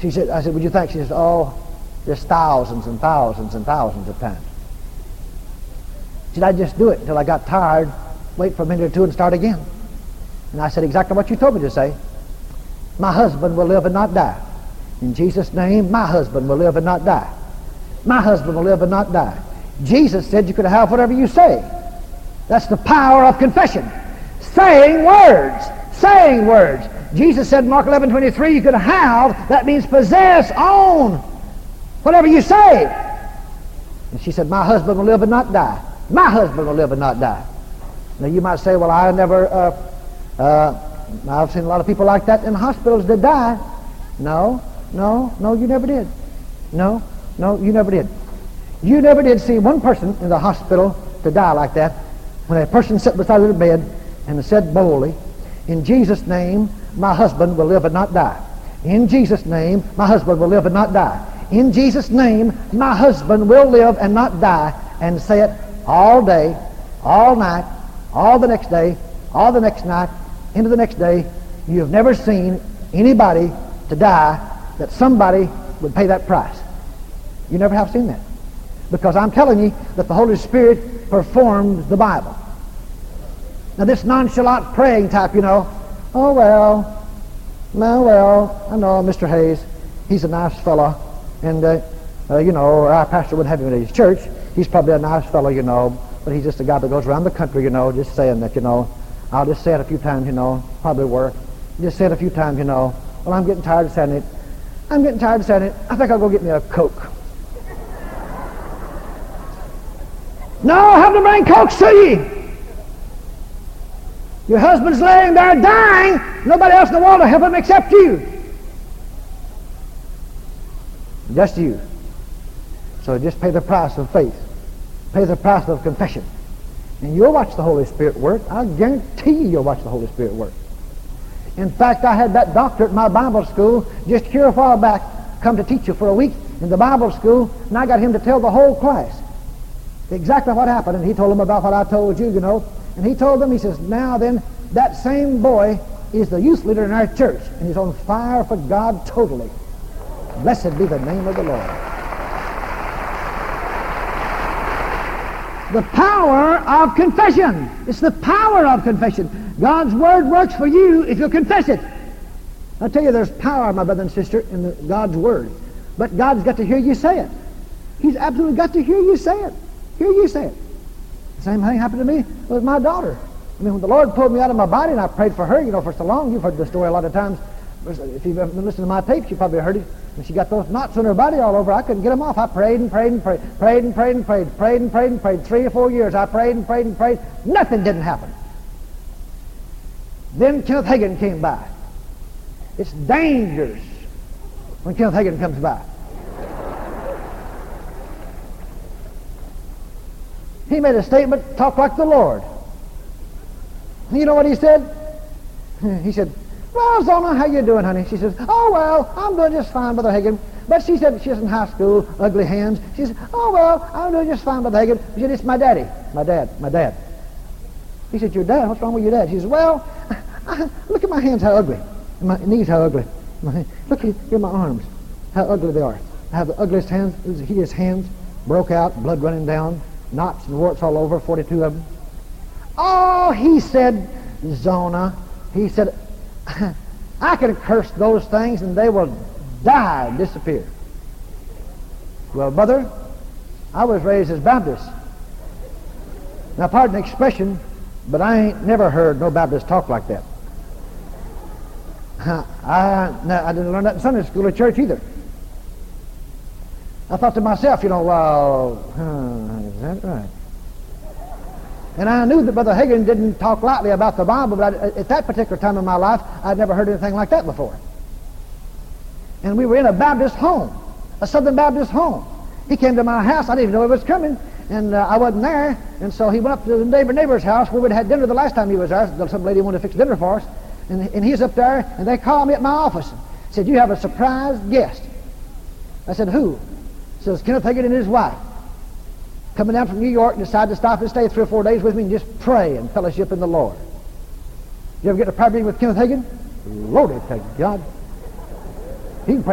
She said, I said, "What'd you think?" She says, "Oh, just thousands and thousands and thousands of times." She said, "I'd just do it until I got tired, wait for a minute or two and start again." And I said, "Exactly what you told me to say. My husband will live and not die. In Jesus' name, my husband will live and not die. My husband will live and not die." Jesus said you could have whatever you say. That's the power of confession. Saying words. Saying words. Jesus said in Mark 11:23, you could have, that means possess, own, whatever you say. And she said, "My husband will live and not die. My husband will live and not die." Now you might say, "Well, I never, I've seen a lot of people like that in hospitals that die." No, you never did. No, you never did. You never did see one person in the hospital to die like that when a person sat beside their bed and said boldly, "In Jesus' name, my husband will live and not die. In Jesus' name, my husband will live and not die. In Jesus' name, my husband will live and not die," and say it all day, all night, all the next day, all the next night, into the next day. You have never seen anybody to die that somebody would pay that price. You never have seen that. Because I'm telling you that the Holy Spirit performs the Bible. Now this nonchalant praying type, "Oh well, I know Mr. Hayes, he's a nice fellow, and our pastor wouldn't have him in his church. He's probably a nice fellow, but he's just a guy that goes around the country, just saying that, I'll just say it a few times, probably work. Just say it a few times, Well, I'm getting tired of saying it. I think I'll go get me a Coke." No, have them bring Cokes to you. Your husband's laying there dying. Nobody else in the world will help him except you. Just you. So just pay the price of faith. Pay the price of confession. And you'll watch the Holy Spirit work. I guarantee you'll watch the Holy Spirit work. In fact, I had that doctor at my Bible school just here a while back come to teach you for a week in the Bible school, and I got him to tell the whole class exactly what happened, and he told them about what I told you, and he told them, he says, "Now then, that same boy is the youth leader in our church, and he's on fire for God totally. Blessed be the name of the Lord." The power of confession. It's the power of confession. God's Word works for you if you'll confess it. I tell you, there's power, my brother and sister, in God's Word. But God's got to hear you say it. He's absolutely got to hear you say it. Hear you say it. The same thing happened to me with my daughter. When the Lord pulled me out of my body and I prayed for her, for so long. You've heard the story a lot of times. If you've been listening to my tapes, you probably heard it. When she got those knots on her body all over, I couldn't get them off. I prayed and prayed and prayed, prayed and prayed and prayed, prayed and prayed and prayed. 3 or 4 years I prayed and prayed and prayed. Nothing didn't happen. Then Kenneth Hagin came by. It's dangerous when Kenneth Hagin comes by. He made a statement, "Talk like the Lord." You know what he said? He said, "Well, Zona, how you doing, honey?" She says, "Oh, well, I'm doing just fine, Brother Hagin." But she said, she's in high school, ugly hands. She said, "Oh, well, I'm doing just fine, Brother Hagin." She said, "It's my daddy." My dad. He said, "Your dad? What's wrong with your dad?" She says, "Well, look at my hands, how ugly. And my knees, how ugly. Look here at my arms, how ugly they are. I have the ugliest hands, hideous hands, broke out, blood running down, knots and warts all over, 42 of them." "Oh," he said, "Zona," he said, "I can curse those things and they will die and disappear." Well, brother, I was raised as Baptist. Now, pardon the expression, but I ain't never heard no Baptist talk like that. I didn't learn that in Sunday school or church either. I thought to myself, well, is that right? And I knew that Brother Hagin didn't talk lightly about the Bible, but at that particular time in my life, I'd never heard anything like that before. And we were in a Baptist home, a Southern Baptist home. He came to my house. I didn't even know he was coming, and I wasn't there. And so he went up to the neighbor's house where we'd had dinner the last time he was there. Some lady wanted to fix dinner for us. And he's up there, and they called me at my office and said, "You have a surprise guest." I said, "Who?" He says, "Kenneth Hagin and his wife. Coming down from New York and decided to stop and stay 3 or 4 days with me and just pray and fellowship in the Lord." You ever get a prayer meeting with Kenneth Hagin? Lord, thank God. He can pray